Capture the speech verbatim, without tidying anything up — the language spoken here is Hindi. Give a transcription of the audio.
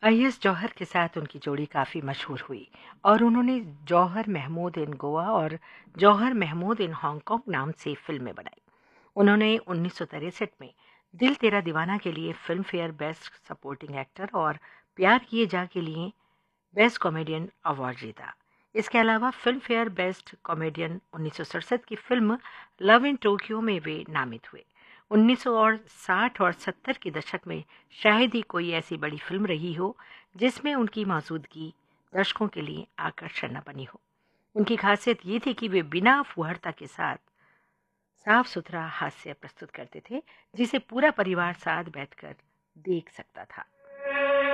अय्यज जौहर के साथ उनकी जोड़ी काफ़ी मशहूर हुई और उन्होंने जौहर महमूद इन गोवा और जौहर महमूद इन हांगकांग नाम से फिल्में बनाई। उन्होंने उन्नीस सौ तिरसठ में दिल तेरा दीवाना के लिए film fair best supporting actor और प्यार किए जा के लिए बेस्ट कॉमेडियन अवार्ड जीता। इसके अलावा फिल्म फेयर बेस्ट कॉमेडियन उन्नीस सौ सड़सठ की फिल्म लव इन टोक्यो में वे नामित हुए। उन्नीस सौ साठ और सत्तर के दशक में शायद ही कोई ऐसी बड़ी फिल्म रही हो जिसमें उनकी मौजूदगी दर्शकों के लिए आकर्षण न बनी हो। उनकी खासियत ये थी कि वे बिना फुहरता के साथ साफ सुथरा हास्य प्रस्तुत करते थे, जिसे पूरा परिवार साथ बैठकर देख सकता था।